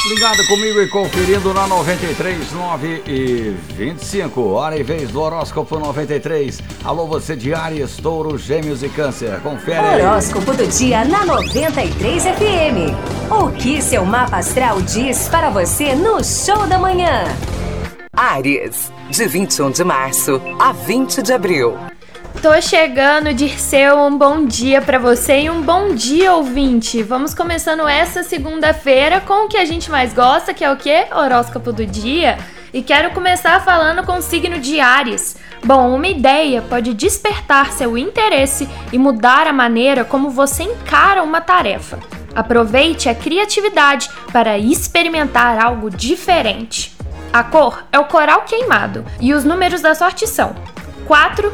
Ligado comigo e conferindo na 93, 9h25. Hora e vez do Horóscopo 93. Alô, você de Áries, Touro, Gêmeos e Câncer. Confere aí. Horóscopo do dia na 93 FM. O que seu mapa astral diz para você no Show da Manhã? Áries, de 21 de março a 20 de abril. Tô chegando, Dirceu, um bom dia pra você e um bom dia, ouvinte. Vamos começando essa segunda-feira com o que a gente mais gosta, que é o quê? Horóscopo do dia. E quero começar falando com o signo de Áries. Bom, uma ideia pode despertar seu interesse e mudar a maneira como você encara uma tarefa. Aproveite a criatividade para experimentar algo diferente. A cor é o coral queimado e os números da sorte são 4,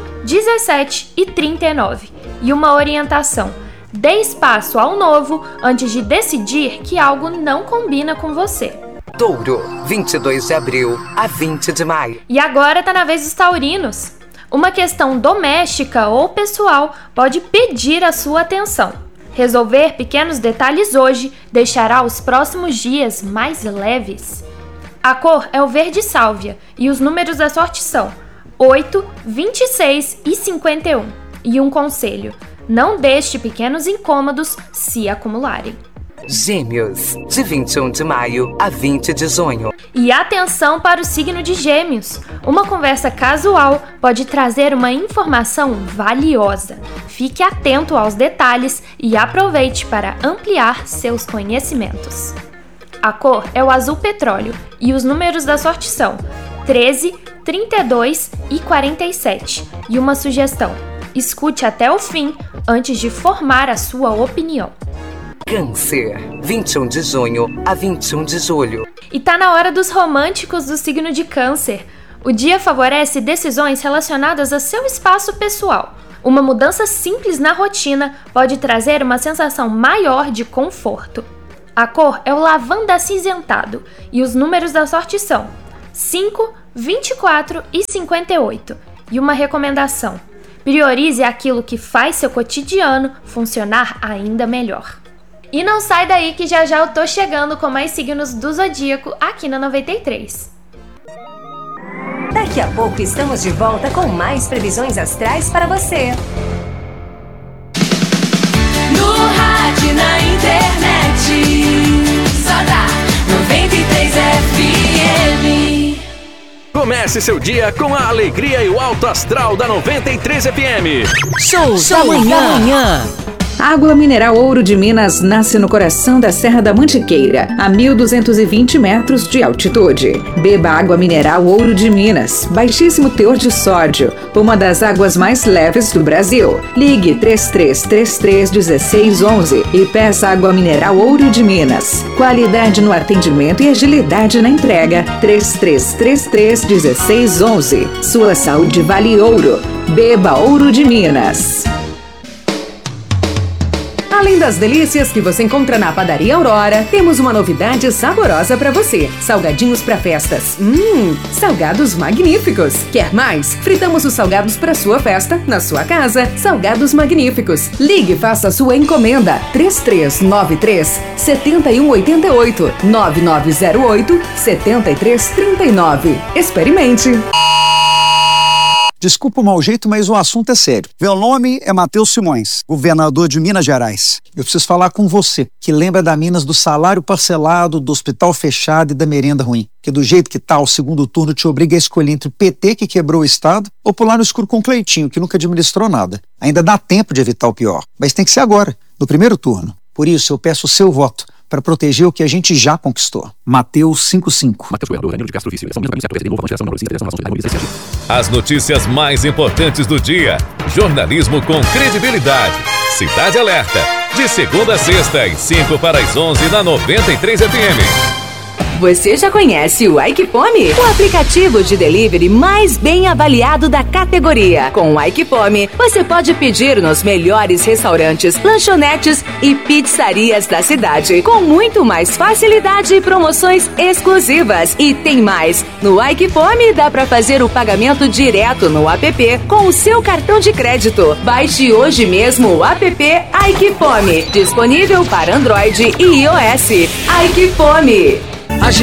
17 e 39. E uma orientação: dê espaço ao novo antes de decidir que algo não combina com você. Touro, 22 de abril a 20 de maio. E agora tá na vez dos taurinos. Uma questão doméstica ou pessoal pode pedir a sua atenção. Resolver pequenos detalhes hoje deixará os próximos dias mais leves. A cor é o verde sálvia e os números da sorte são 8, 26 e 51. E um conselho: não deixe pequenos incômodos se acumularem. Gêmeos, de 21 de maio a 20 de junho. E atenção para o signo de Gêmeos. Uma conversa casual pode trazer uma informação valiosa. Fique atento aos detalhes e aproveite para ampliar seus conhecimentos. A cor é o azul petróleo e os números da sorte são 13, 32 e 47. E uma sugestão: escute até o fim antes de formar a sua opinião. Câncer, 21 de junho a 21 de julho. E tá na hora dos românticos do signo de Câncer. O dia favorece decisões relacionadas a seu espaço pessoal. Uma mudança simples na rotina pode trazer uma sensação maior de conforto. A cor é o lavanda acinzentado e os números da sorte são 5, 24 e 58. E uma recomendação: priorize aquilo que faz seu cotidiano funcionar ainda melhor. E não sai daí que já eu tô chegando com mais signos do Zodíaco aqui na 93. Daqui a pouco estamos de volta com mais previsões astrais para você. No rádio, na internet, só dá 93 FM. Comece seu dia com a alegria e o alto astral da 93 FM. Show da manhã. Água mineral Ouro de Minas nasce no coração da Serra da Mantiqueira, a 1.220 metros de altitude. Beba água mineral Ouro de Minas, baixíssimo teor de sódio, uma das águas mais leves do Brasil. Ligue 3333-1611 e peça água mineral Ouro de Minas. Qualidade no atendimento e agilidade na entrega. 3333-1611. Sua saúde vale ouro. Beba Ouro de Minas. Além das delícias que você encontra na Padaria Aurora, temos uma novidade saborosa para você. Salgadinhos para festas. Salgados magníficos. Quer mais? Fritamos os salgados para sua festa, na sua casa. Salgados magníficos. Ligue e faça a sua encomenda. 3393-7188. 9908-7339. Experimente. Desculpa o mau jeito, mas o assunto é sério. Meu nome é Matheus Simões, governador de Minas Gerais. Eu preciso falar com você, que lembra da Minas do salário parcelado, do hospital fechado e da merenda ruim. Que do jeito que tá, o segundo turno te obriga a escolher entre o PT, que quebrou o Estado, ou pular no escuro com o Cleitinho, que nunca administrou nada. Ainda dá tempo de evitar o pior, mas tem que ser agora, no primeiro turno. Por isso, eu peço o seu voto, para proteger o que a gente já conquistou. Mateus 5:5. As notícias mais importantes do dia. Jornalismo com credibilidade. Cidade Alerta. De segunda a sexta, às 5 para as 11 na 93 FM. Você já conhece o Aikipome? O aplicativo de delivery mais bem avaliado da categoria. Com o Aikipome, você pode pedir nos melhores restaurantes, lanchonetes e pizzarias da cidade, com muito mais facilidade e promoções exclusivas. E tem mais! No Aikipome dá para fazer o pagamento direto no app com o seu cartão de crédito. Baixe hoje mesmo o app Aikipome, disponível para Android e iOS. Aikipome.